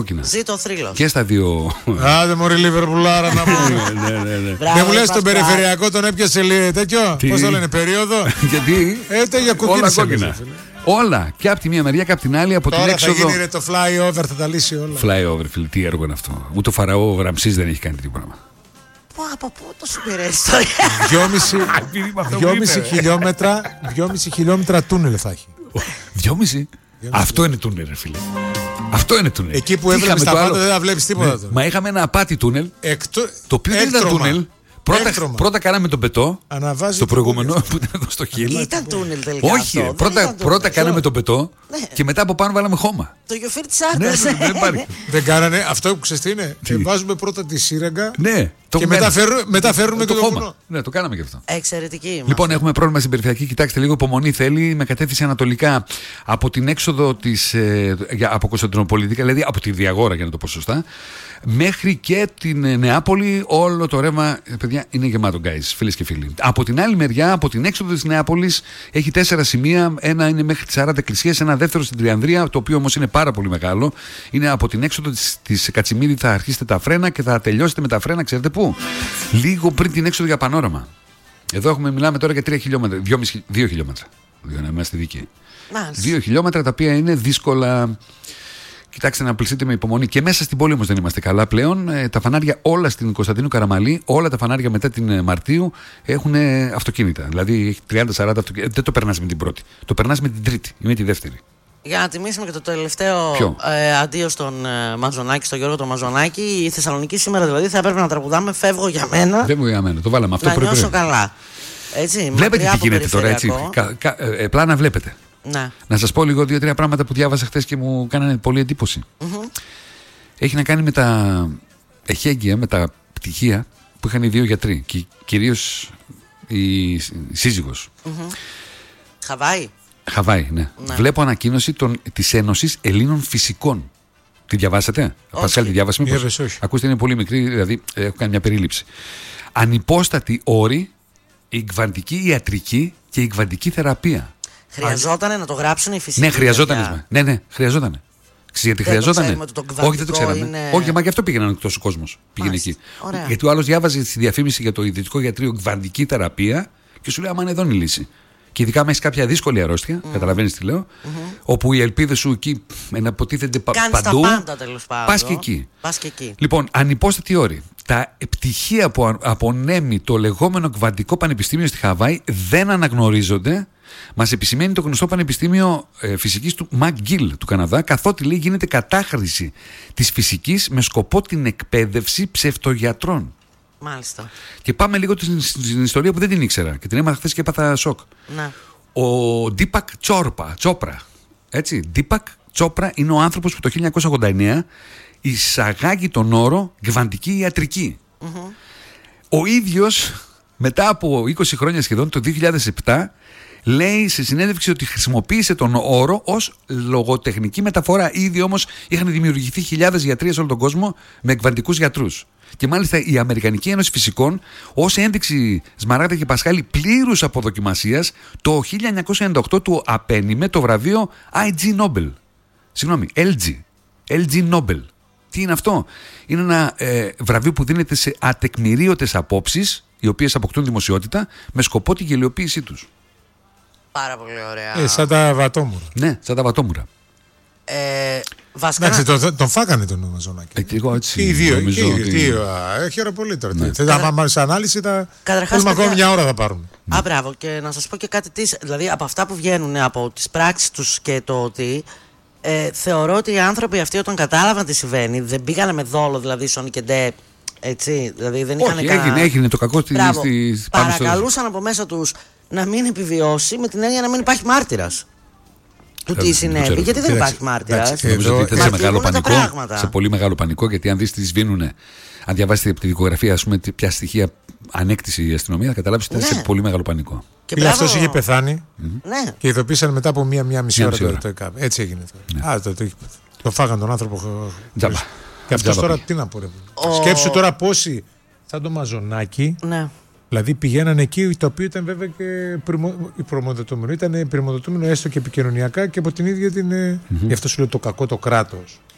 Ζήτω ο θρύλος. Και στα δύο. Άντε μωρή Λίβερπουλάρα να πούμε. Δεν μου λες τον περιφερειακό τον έπιασε τέτοιο. Πώς το λένε, περίοδο. Γιατί. Για κοκκίνησα. Όλα. Και από τη μία μεριά και από την άλλη από τώρα την έξοδο. Τώρα θα γίνει το flyover, θα τα λύσει όλα. Flyover, φίλε, τι έργο είναι αυτό. Ούτε ο Φαραώ ο Ραμσής δεν έχει κάνει τέτοιο πράγμα. Από πού το σου πήρε ιστορία. 2,5 χιλιόμετρα τούνελ θα έχει. 2,5. Αυτό είναι τούνελ, ρε φίλε. Αυτό είναι τούνελ. Εκεί που έβλεπες τα πάντα δεν θα βλέπεις τίποτα. Μα είχαμε ένα απάτη τούνελ. Το οποίο δεν ήταν τούνελ. Πρώτα κάναμε τον πετό. Στο προηγούμενο που ήταν εδώ στο Χίλ. Ήταν τούνελ τελικά. Όχι, πρώτα κάναμε τον πετό και μετά από πάνω βάλαμε χώμα. Το γιοφύρ της Άρτας. Δεν κάνανε αυτό που ξέρεις τι είναι. Βάζουμε πρώτα τη σύραγγα και μετά φέρνουμε το χώμα. Ναι, το κάναμε και αυτό. Εξαιρετική. Λοιπόν, έχουμε πρόβλημα στην περιφερειακή. Κοιτάξτε λίγο, υπομονή θέλει με κατεύθυνση ανατολικά από την έξοδο από Κωνσταντινούπολη, δηλαδή από τη Διαγόρα για να το πω σωστά, μέχρι και την Νεάπολη. Όλο το ρεύμα, παιδιά, είναι γεμάτο, guys, φίλες και φίλοι. Από την άλλη μεριά, από την έξοδο της Νεάπολης, έχει 4 σημεία. Ένα είναι μέχρι τις 40 εκκλησίες, ένα δεύτερο στην Τριανδρία, το οποίο όμως είναι πάρα πολύ μεγάλο. Είναι από την έξοδο της Κατσιμίδη, θα αρχίσετε τα φρένα και θα τελειώσετε με τα φρένα, ξέρετε πού. Λίγο πριν την έξοδο για Πανόραμα. Εδώ μιλάμε τώρα για 3 χιλιόμετρα, 2 χιλιόμετρα. Για να είμαστε δίκαιοι. 2 χιλιόμετρα τα οποία είναι δύσκολα. Κοιτάξτε να πλησίτε με υπομονή. Και μέσα στην πόλη όμως δεν είμαστε καλά πλέον. Τα φανάρια όλα στην Κωνσταντίνου Καραμαλή, όλα τα φανάρια μετά την Μαρτίου έχουν αυτοκίνητα. Δηλαδή έχει 30-40 αυτοκίνητα. Δεν το περνάς με την πρώτη. Το περνάς με την τρίτη ή με τη δεύτερη. Για να τιμήσουμε και το τελευταίο αντίο στον Μαζονάκη, στον Γιώργο τον Μαζονάκη, η Θεσσαλονίκη σήμερα δηλαδή θα έπρεπε να τραγουδάμε «Φεύγω για μένα». Φεύγω για μένα. Το βάλαμε αυτό. Να νιώσω καλά. Έτσι, βλέπετε τι γίνεται τώρα, έτσι. Πλάνα βλέπετε. Ναι. Να σας πω λίγο 2-3 πράγματα που διάβασα χθες και μου κάνανε πολύ εντύπωση. Έχει να κάνει με τα εχέγγυα, με τα πτυχία που είχαν οι δύο γιατροί και κυρίως η σύζυγος. Χαβάη, ναι. Βλέπω ανακοίνωση της Ένωσης Ελλήνων Φυσικών. Τη διαβάσατε? Πασχάλη, τη διάβασε μήπως? Ακούστε, είναι πολύ μικρή, δηλαδή έχω κάνει μια περίληψη. Ανυπόστατη όρη, η κβαντική ιατρική και η κβαντική θεραπεία. Χρειαζότανε να το γράψουν οι φυσικοί? Ναι, χρειαζότανε. Ναι, χρειαζότανε. Γιατί χρειαζότανε? Όχι, δεν το ξέραμε. Είναι... Όχι, μα γι' αυτό πήγαιναν τόσο κόσμος. Πήγαινε εκεί. Ωραία. Γιατί ο άλλος διάβαζε τη διαφήμιση για το ιδιωτικό ιατρείο κβαντική θεραπεία και σου λέει: άμα είναι εδώ είναι η λύση. Και ειδικά με έχει κάποια δύσκολη αρρώστια, καταλαβαίνεις τι λέω, όπου οι ελπίδες σου εκεί εναποτίθενται παντού. Τα πάντα, τέλος πάντων. Πας και εκεί. Λοιπόν, ανυπόστατη όρη. Τα πτυχία που απονέμει το λεγόμενο κβαντικό πανεπιστήμιο στη Χαβάη δεν αναγνωρίζονται. Μας επισημαίνει το γνωστό Πανεπιστήμιο Φυσικής του McGill του Καναδά, καθότι λέει γίνεται κατάχρηση της φυσικής με σκοπό την εκπαίδευση ψευτογιατρών. Μάλιστα. Και πάμε λίγο στην ιστορία που δεν την ήξερα και την έμαθα χθες και έπαθα σοκ. Ναι. Ο Ντίπακ Τσόπρα. Έτσι, Ντίπακ Τσόπρα είναι ο άνθρωπος που το 1989 εισαγάγει τον όρο κβαντική ιατρική. Ο ίδιος μετά από 20 χρόνια σχεδόν, το 2007, λέει σε συνέντευξη ότι χρησιμοποίησε τον όρο ως λογοτεχνική μεταφορά. Ήδη όμως είχαν δημιουργηθεί χιλιάδες γιατροί σε όλο τον κόσμο με κβαντικούς γιατρούς. Και μάλιστα η Αμερικανική Ένωση Φυσικών, ως ένδειξη, Σμαράγδα και Πασχάλη, πλήρους αποδοκιμασίας, το 1998 του απένιμε το βραβείο IG Nobel. Συγγνώμη, LG Nobel. Τι είναι αυτό? Είναι ένα βραβείο που δίνεται σε ατεκμηρίωτες απόψεις, οι οποίες αποκτούν δημοσιότητα, με σκοπό τη γελιοποίησή τους. Πάρα πολύ ωραία. Σαν τα βατόμουρα. Ναι, σαν τα βατόμουρα. Βασικά. Εντάξει, τον φάγανε τον Μαζονάκη. Εγώ έτσι. Και οι δύο. Χαίρομαι πολύ τώρα. Αν σε ανάλυση θα. Καταρχάς, ακόμα μια ώρα θα πάρουν. Μπράβο. Και να σας πω και κάτι. Δηλαδή από αυτά που βγαίνουν από τις πράξεις τους και το ότι. Θεωρώ ότι οι άνθρωποι αυτοί όταν κατάλαβαν τι συμβαίνει, δεν πήγανε με δόλο, δηλαδή Σόνι και Ντε. Έτσι, δηλαδή δεν είχαν έγινε το κακό στη παρακαλούσαν από μέσα τους να μην επιβιώσει, με την έννοια να μην υπάρχει μάρτυρας του τι συνέβη. Γιατί δεν υπάρχει μάρτυρας. Νομίζω ότι ήταν σε πολύ μεγάλο πανικό, γιατί αν δεις τι σβήνουνε, αν διαβάσετε από τη δικογραφία, ας πούμε, ποια στοιχεία ανέκτησε η αστυνομία, θα καταλάβεις ότι ήταν σε πολύ μεγάλο πανικό. Και αυτός είχε πεθάνει και ειδοποίησαν μετά από μία μισή ώρα. Έτσι έγινε. Το φάγαν τον άνθρωπο. Και αυτός τώρα τι να πω, ρε. Σκέψου τώρα πόσοι σαν το Μαζονάκη. Δηλαδή πηγαίνανε εκεί, το οποίο ήταν βέβαια και προμοδοτούμενο. Ήταν προμοδοτούμενο έστω και επικοινωνιακά και από την ίδια την. Γι' αυτό σου λέω το κακό το κράτος.